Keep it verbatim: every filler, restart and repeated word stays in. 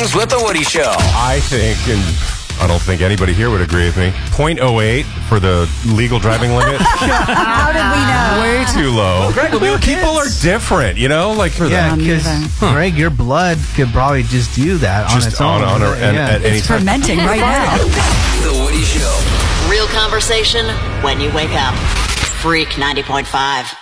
Mornings with the Woody Show. I think, and I don't think anybody here would agree with me, point oh eight for the legal driving limit. How did we know? Way too low. Greg, when we were People are kids. different, you know? Like for Yeah, the, because Huh. Greg, your blood could probably just do that on just its on, own. on, or, and, yeah. at any It's time. fermenting right now. The Woody Show. Real conversation when you wake up. Freak ninety point five.